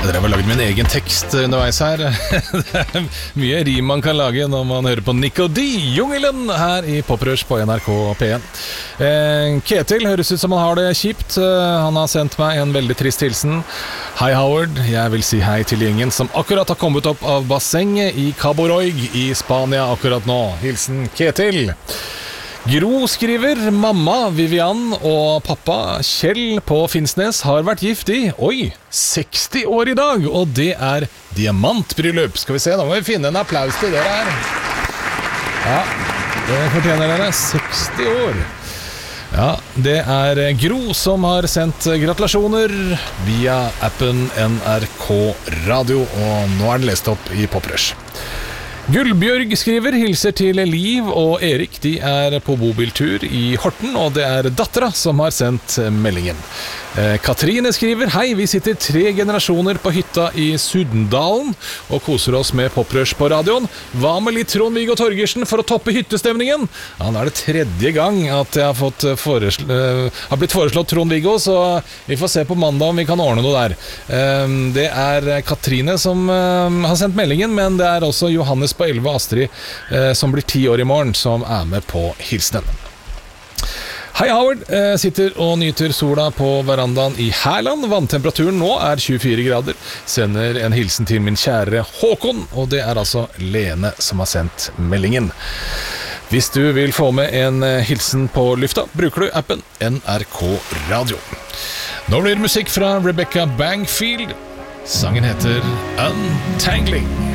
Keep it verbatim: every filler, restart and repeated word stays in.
Jeg har laget min egen tekst underveis her. Det er mye rim man kan lage når man hører på Nico D, Jungelen, her i Poprush på N R K P en. eh, Ketil høres ut som han har det kjipt. Han har sendt meg en veldig trist hilsen. Hei Howard, jeg vil si hei til gjengen som akkurat har kommet opp av bassenget i Cabo Roig i Spania akkurat nå. Hilsen Ketil. Gro skriver, mamma Vivian og pappa Kjell på Finnsnes har vært gift i, oi, seksti år i dag, og det er diamantbryllup. Skal vi se, da må vi finne en applaus til dere her. Ja, det fortjener dere, seksti år. Ja, det er Gro som har sendt gratulasjoner via appen N R K Radio, og nå er den lest opp i Poprush. Gullbjørg skriver, hilser til Liv og Erik, de er på bobiltur i Horten, og det er dattera som har sendt meldingen. eh, Katrine skriver, hei, vi sitter tre generasjoner på hytta i Sudendalen og koser oss med Poprush på radioen. Hva med litt Trond-Viggo Torgersen for å toppe hyttestemningen? Ja, nå er det tredje gang at jeg har, fått foresl- uh, har blitt foreslått Trond-Viggo, så vi får se på mandag om vi kan ordne noe der. uh, Det er Katrine som uh, har sendt meldingen, men det er også Johannes på elleve, Astrid, uh, som blir ti år i morgen, som er med på hilsenen. Hei Howard, jeg sitter og nyter sola på verandaen i Herland. Vanntemperaturen nå er tjuefire grader. Sender en hilsen til min kjære Håkon, og det er altså Lene som har sendt meldingen. Hvis du vil få med en hilsen på lufta, bruker du appen N R K Radio. Nå blir det musikk fra Rebecca Bangfield. Sangen heter Untangling.